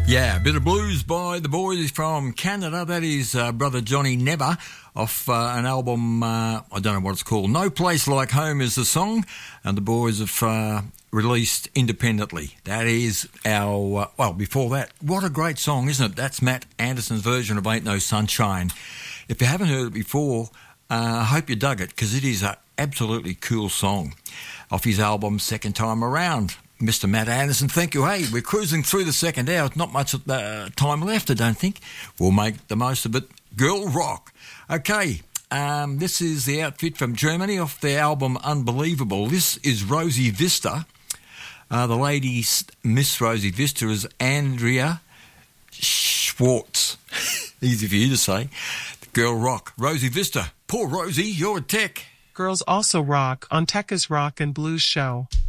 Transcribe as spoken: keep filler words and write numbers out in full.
Yeah, a bit of blues by the boys from Canada. That is uh, brother Johnny Never off uh, an album, uh, I don't know what it's called. No Place Like Home is the song, and the boys have uh, released independently. That is our, uh, well, before that, what a great song, isn't it? That's Matt Anderson's version of Ain't No Sunshine. If you haven't heard it before, uh, I hope you dug it, because it is an absolutely cool song off his album Second Time Around. Mister Matt Anderson, thank you. Hey, we're cruising through the second hour. Not much uh, time left, I don't think. We'll make the most of it. Girl Rock. Okay, um, this is the outfit from Germany off their album Unbelievable. This is Rosie Vista. Uh, the lady, Miss Rosie Vista, is Andrea Schwartz. Easy for you to say. Girl Rock. Rosie Vista. Poor Rosie, you're a tech. Girls also rock on Tekka's Rock and Blues Show.